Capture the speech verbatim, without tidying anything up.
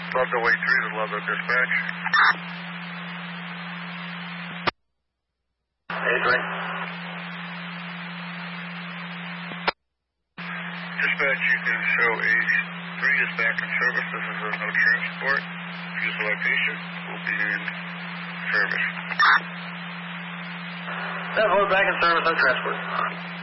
Ludlow eight three to Ludlow dispatch. eight three. Dispatch, you can show eight three is back in service. This is a no transport. Use the location. Will be in service. seven four back in service, no transport.